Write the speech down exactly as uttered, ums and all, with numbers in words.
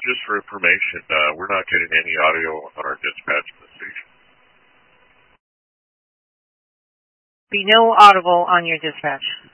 just for information, uh, we're not getting any audio on our dispatch of the station. Be no audible on your dispatch.